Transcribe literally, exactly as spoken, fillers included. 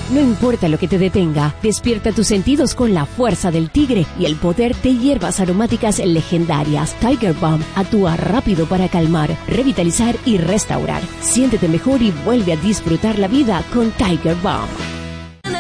No importa lo que te detenga, despierta tus sentidos con la fuerza del tigre y el poder de hierbas aromáticas legendarias. Tiger Balm actúa rápido para calmar, revitalizar y restaurar. Siéntete mejor y vuelve a disfrutar la vida con Tiger Balm.